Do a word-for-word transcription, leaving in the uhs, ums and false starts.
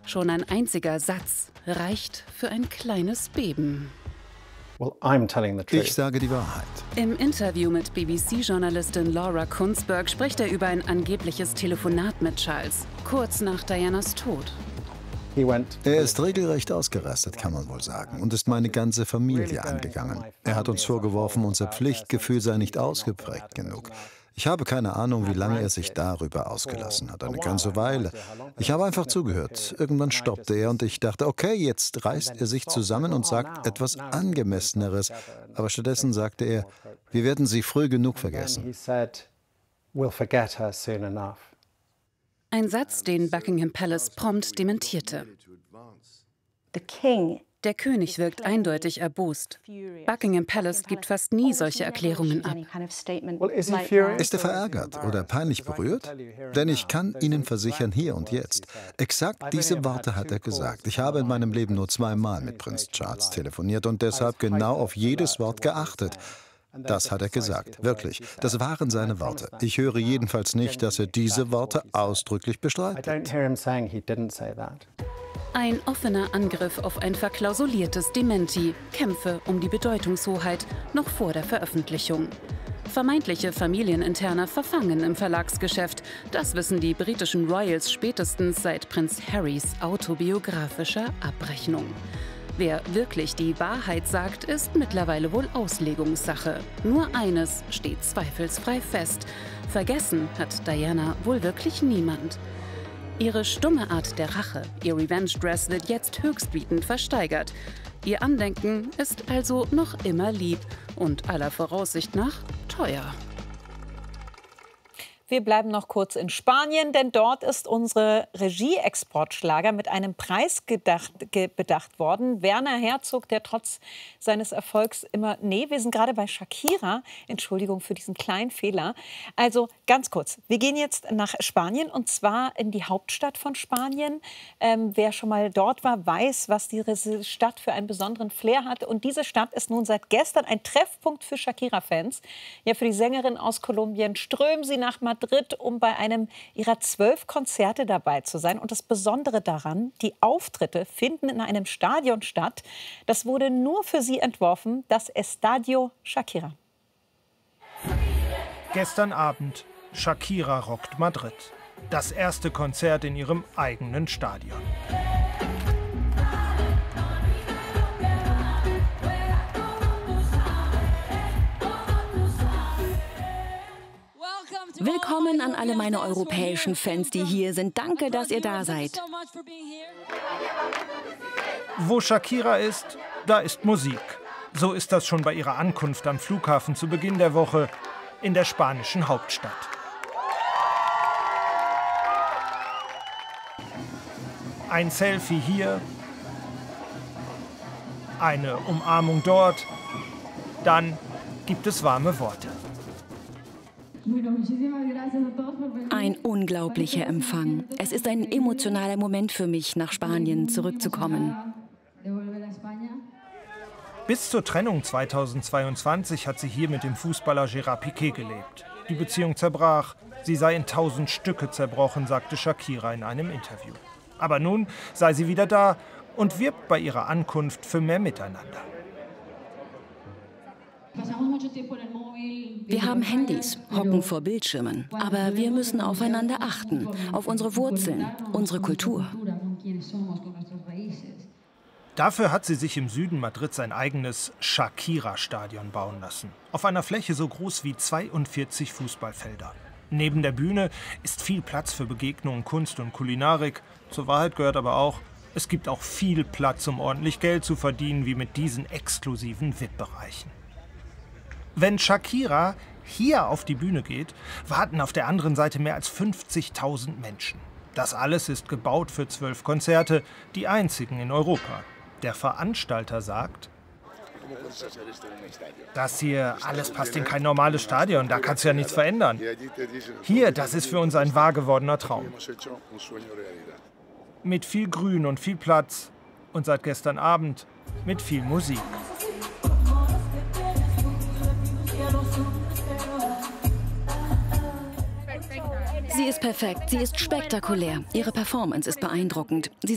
Schon ein einziger Satz reicht für ein kleines Beben. Ich sage die Wahrheit. Im Interview mit B B C-Journalistin Laura Kunsberg spricht er über ein angebliches Telefonat mit Charles, kurz nach Dianas Tod. Er ist regelrecht ausgerastet, kann man wohl sagen, und ist meine ganze Familie angegangen. Er hat uns vorgeworfen, unser Pflichtgefühl sei nicht ausgeprägt genug. Ich habe keine Ahnung, wie lange er sich darüber ausgelassen hat. Eine ganze Weile. Ich habe einfach zugehört. Irgendwann stoppte er und ich dachte, okay, jetzt reißt er sich zusammen und sagt etwas Angemesseneres. Aber stattdessen sagte er, wir werden sie früh genug vergessen. Ein Satz, den Buckingham Palace prompt dementierte. Der König wirkt eindeutig erbost. Buckingham Palace gibt fast nie solche Erklärungen ab. Ist er verärgert oder peinlich berührt? Denn ich kann Ihnen versichern, hier und jetzt, exakt diese Worte hat er gesagt. Ich habe in meinem Leben nur zweimal mit Prinz Charles telefoniert und deshalb genau auf jedes Wort geachtet. Das hat er gesagt, wirklich. Das waren seine Worte. Ich höre jedenfalls nicht, dass er diese Worte ausdrücklich bestreitet. Ein offener Angriff auf ein verklausuliertes Dementi, Kämpfe um die Bedeutungshoheit noch vor der Veröffentlichung. Vermeintliche Familieninterner verfangen im Verlagsgeschäft. Das wissen die britischen Royals spätestens seit Prinz Harrys autobiografischer Abrechnung. Wer wirklich die Wahrheit sagt, ist mittlerweile wohl Auslegungssache. Nur eines steht zweifelsfrei fest: Vergessen hat Diana wohl wirklich niemand. Ihre stumme Art der Rache, ihr Revenge-Dress, wird jetzt höchstbietend versteigert. Ihr Andenken ist also noch immer lieb und aller Voraussicht nach teuer. Wir bleiben noch kurz in Spanien, denn dort ist unsere Regie-Exportschlager mit einem Preis gedacht, ge, bedacht worden. Werner Herzog, der trotz seines Erfolgs immer... Nee, wir sind gerade bei Shakira. Entschuldigung für diesen kleinen Fehler. Also ganz kurz, wir gehen jetzt nach Spanien und zwar in die Hauptstadt von Spanien. Ähm, wer schon mal dort war, weiß, was diese Stadt für einen besonderen Flair hat. Und diese Stadt ist nun seit gestern ein Treffpunkt für Shakira-Fans. Ja, für die Sängerin aus Kolumbien strömen sie nach Madrid, um bei einem ihrer zwölf Konzerte dabei zu sein. Und das Besondere daran, die Auftritte finden in einem Stadion statt. Das wurde nur für sie entworfen, das Estadio Shakira. Gestern Abend, Shakira rockt Madrid. Das erste Konzert in ihrem eigenen Stadion. Willkommen an alle meine europäischen Fans, die hier sind. Danke, dass ihr da seid. Wo Shakira ist, da ist Musik. So ist das schon bei ihrer Ankunft am Flughafen zu Beginn der Woche in der spanischen Hauptstadt. Ein Selfie hier, eine Umarmung dort, dann gibt es warme Worte. Ein unglaublicher Empfang. Es ist ein emotionaler Moment für mich, nach Spanien zurückzukommen. Bis zur Trennung zweitausendzweiundzwanzig hat sie hier mit dem Fußballer Gerard Piqué gelebt. Die Beziehung zerbrach. Sie sei in tausend Stücke zerbrochen, sagte Shakira in einem Interview. Aber nun sei sie wieder da und wirbt bei ihrer Ankunft für mehr Miteinander. Wir haben Handys, hocken vor Bildschirmen, aber wir müssen aufeinander achten, auf unsere Wurzeln, unsere Kultur. Dafür hat sie sich im Süden Madrids ein eigenes Shakira-Stadion bauen lassen. Auf einer Fläche so groß wie zweiundvierzig Fußballfelder. Neben der Bühne ist viel Platz für Begegnungen, Kunst und Kulinarik. Zur Wahrheit gehört aber auch, es gibt auch viel Platz, um ordentlich Geld zu verdienen, wie mit diesen exklusiven V I P-Bereichen. Wenn Shakira hier auf die Bühne geht, warten auf der anderen Seite mehr als fünfzigtausend Menschen. Das alles ist gebaut für zwölf Konzerte, die einzigen in Europa. Der Veranstalter sagt, das hier alles passt in kein normales Stadion, da kannst du ja nichts verändern. Hier, das ist für uns ein wahr gewordener Traum. Mit viel Grün und viel Platz und seit gestern Abend mit viel Musik. Sie ist perfekt, sie ist spektakulär. Ihre Performance ist beeindruckend. Sie